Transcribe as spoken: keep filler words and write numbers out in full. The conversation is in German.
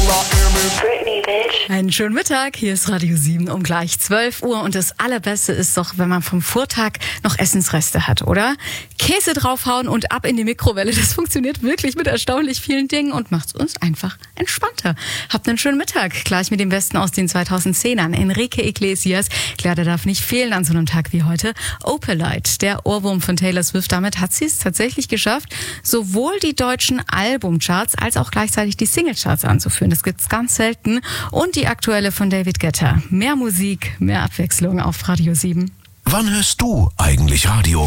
Britney, bitch. Einen schönen Mittag, hier ist Radio sieben um gleich zwölf Uhr und das Allerbeste ist doch, wenn man vom Vortag noch Essensreste hat, oder? Käse draufhauen und ab in die Mikrowelle, das funktioniert wirklich mit erstaunlich vielen Dingen und macht uns einfach entspannter. Habt einen schönen Mittag, gleich mit dem Besten aus den zweitausendzehnern. Enrique Iglesias, klar, der darf nicht fehlen an so einem Tag wie heute. Opalite, der Ohrwurm von Taylor Swift, damit hat sie es tatsächlich geschafft, sowohl die deutschen Albumcharts als auch gleichzeitig die Singlecharts anzuführen. Das gibt's ganz selten. Und die aktuelle von David Guetta. Mehr Musik, mehr Abwechslung auf Radio sieben. Wann hörst du eigentlich Radio?